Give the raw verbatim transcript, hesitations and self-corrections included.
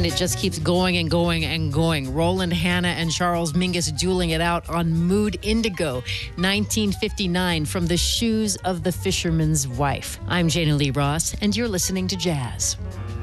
And it just keeps going and going and going. Roland Hanna and Charles Mingus dueling it out on Mood Indigo, nineteen fifty-nine, from The Shoes of the Fisherman's Wife. I'm Jana Lee Ross, and you're listening to Jazz.